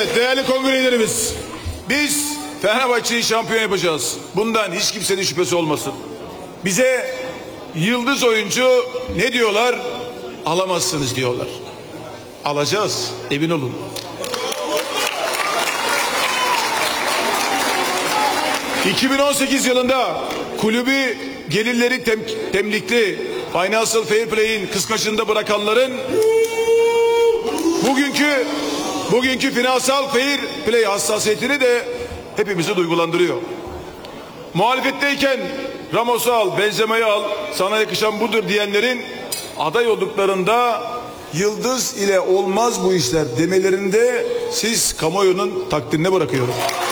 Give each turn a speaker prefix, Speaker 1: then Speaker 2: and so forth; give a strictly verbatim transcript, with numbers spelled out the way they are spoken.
Speaker 1: Evet değerli kongrelerimiz, biz Fenerbahçe'yi şampiyon yapacağız. Bundan hiç kimsenin şüphesi olmasın. Bize yıldız oyuncu ne diyorlar? Alamazsınız diyorlar. Alacağız, emin olun. iki bin on sekiz yılında kulübü gelirleri tem temlikli Financial Fair Play'in kıskaçında bırakanların bugünkü bugünkü finansal fair play hassasiyetini de hepimizi duygulandırıyor. Muhalefetteyken Ramos'u al, Benzema'yı al, sana yakışan budur diyenlerin aday olduklarında yıldız ile olmaz bu işler demelerinde siz kamuoyunun takdirine bırakıyorum.